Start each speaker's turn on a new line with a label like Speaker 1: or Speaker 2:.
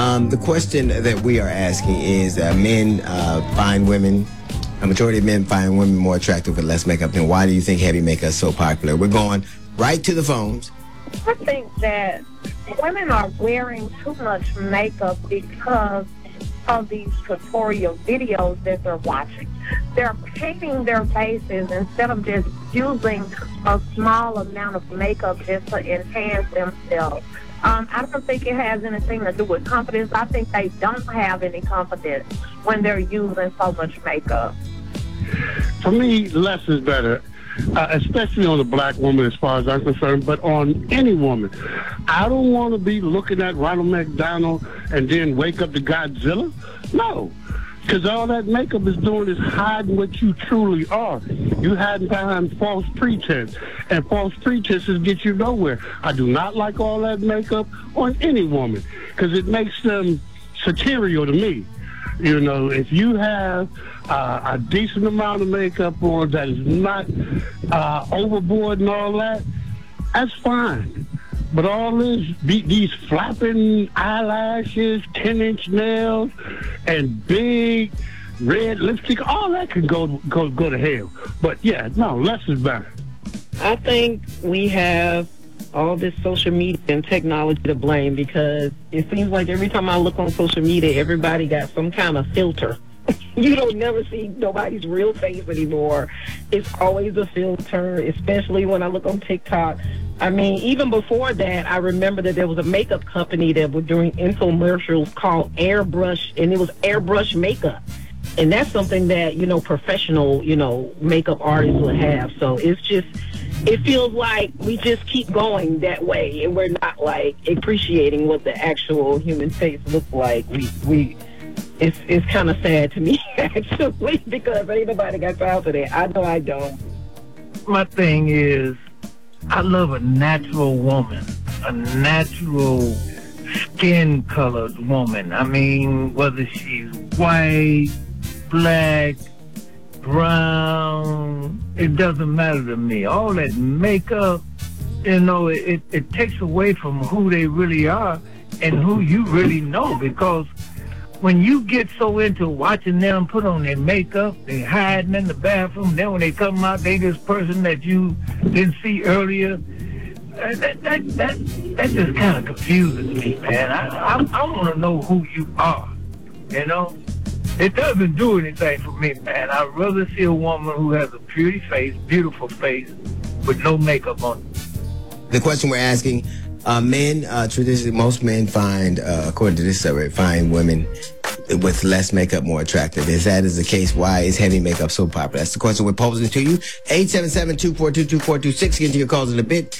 Speaker 1: The question that we are asking is, men find women, a majority of men find women more attractive with less makeup. Then why do you think heavy makeup is so popular? We're going right to the phones.
Speaker 2: I think that women are wearing too much makeup because of these tutorial videos that they're watching. They're painting their faces instead of just using a small amount of makeup just to enhance themselves. I don't think it has anything to do with confidence. I think they don't have any confidence when they're using so much makeup.
Speaker 3: For me, less is better, especially on a black woman as far as I'm concerned, but on any woman. I don't want to be looking at Ronald McDonald and then wake up to Godzilla. No, because all that makeup is doing is hiding what you truly are. You hiding behind false pretense, and false pretenses get you nowhere. I do not like all that makeup on any woman because it makes them satirical to me. You know, if you have a decent amount of makeup on that is not overboard and all that, that's fine. But all these flapping eyelashes, 10-inch nails, and big red lipstick, all that can go to hell. But yeah, no, less is better.
Speaker 4: I think we have all this social media and technology to blame, because it seems like every time I look on social media, everybody got some kind of filter. You don't never see nobody's real face anymore. It's always a filter, especially when I look on TikTok. I mean, even before that, I remember that there was a makeup company that was doing infomercials called Airbrush, and it was airbrush makeup. And that's something that, you know, professional, you know, makeup artists would have. So it's just, it feels like we just keep going that way, and we're not, like, appreciating what the actual human face looks like. It's kind of sad to me, actually, because ain't nobody got time for that. I know I don't.
Speaker 5: My thing is, I love a natural woman, a natural skin-colored woman. I mean, whether she's white, black, brown, it doesn't matter to me. All that makeup, you know, it takes away from who they really are and who you really know, because when you get so into watching them put on their makeup, they hiding in the bathroom, then when they come out, they this person that you didn't see earlier. That just kind of confuses me, man. I want to know who you are, you know? It doesn't do anything for me, man. I'd rather see a woman who has a pretty face, beautiful face, with no makeup on it.
Speaker 1: The question we're asking, men, traditionally, most men find, according to this survey, find women with less makeup more attractive. If that is the case, why is heavy makeup so popular? That's the question we're posing to you. 877-242-2426. Get to your calls in a bit.